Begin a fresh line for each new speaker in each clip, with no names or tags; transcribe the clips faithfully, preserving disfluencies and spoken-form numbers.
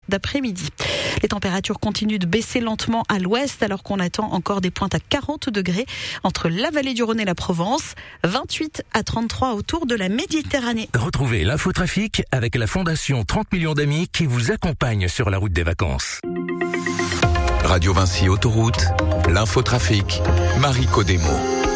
d'après-midi. Les températures continuent de baisser lentement à l'ouest alors qu'on attend encore des pointes à quarante degrés entre la vallée du Rhône et la Provence, vingt-huit à trente-trois autour de la Méditerranée.
Retrouvez l'infotrafic avec la Fondation trente millions d'amis qui vous accompagne sur la route des vacances.
Radio Vinci Autoroute, l'infotrafic, Marie Codemo.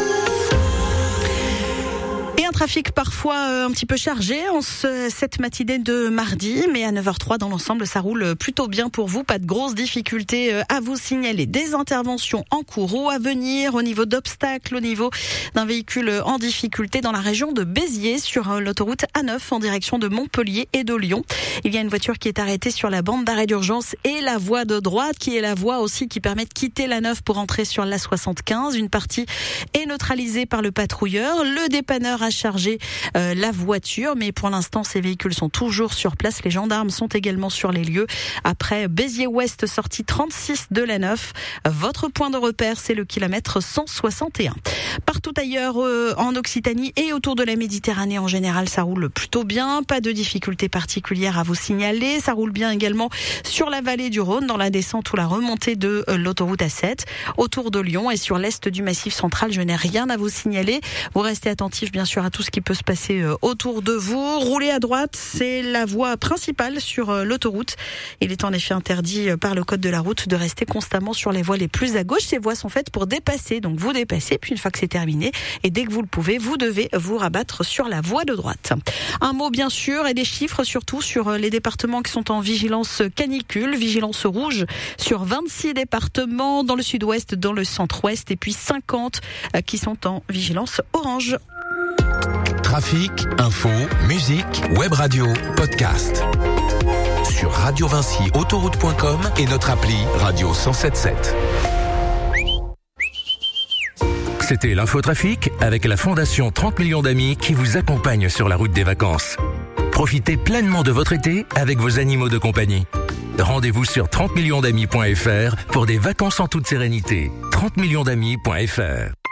Et un trafic parfois un petit peu chargé en ce, cette matinée de mardi, mais à neuf heures zéro trois dans l'ensemble ça roule plutôt bien pour vous, pas de grosses difficultés à vous signaler. Des interventions en cours ou à venir au niveau d'obstacles, au niveau d'un véhicule en difficulté dans la région de Béziers sur l'autoroute A neuf en direction de Montpellier et de Lyon. Il y a une voiture qui est arrêtée sur la bande d'arrêt d'urgence et la voie de droite qui est la voie aussi qui permet de quitter l'A neuf pour entrer sur l'A soixante-quinze. Une partie est neutralisée par le patrouilleur. Le dépanneur a chargé euh, la voiture, mais pour l'instant ces véhicules sont toujours sur place. Les gendarmes sont également sur les lieux. Après Béziers-Ouest, sortie trente-six de l'A neuf, votre point de repère c'est le kilomètre cent soixante et un. Partout ailleurs euh, en Occitanie et autour de la Méditerranée en général, ça roule plutôt bien, pas de difficultés particulières à vous signaler. Ça roule bien également sur la vallée du Rhône, dans la descente ou la remontée de euh, l'autoroute A sept, autour de Lyon et sur l'est du Massif central. Je n'ai rien à vous signaler. Vous restez attentifs bien sûr à tout ce qui peut se passer euh, autour de vous. Roulez à droite, c'est la voie principale sur euh, l'autoroute. Il est en effet interdit euh, par le code de la route de rester constamment sur les voies les plus à gauche. Ces voies sont faites pour dépasser, donc vous dépassez, puis une fois que c'est terminé, et dès que vous le pouvez, vous devez vous rabattre sur la voie de droite. Un mot bien sûr et des chiffres surtout sur les départements qui sont en vigilance canicule, vigilance rouge sur vingt-six départements dans le sud-ouest, dans le centre-ouest et puis cinquante qui sont en vigilance orange.
Trafic, info, musique, web radio, podcast. Sur radio vinci autoroute point com et notre appli Radio cent soixante-dix-sept.
C'était l'infotrafic avec la Fondation trente millions d'amis qui vous accompagne sur la route des vacances. Profitez pleinement de votre été avec vos animaux de compagnie. Rendez-vous sur trente millions d'amis point f r pour des vacances en toute sérénité. trente millions d'amis point f r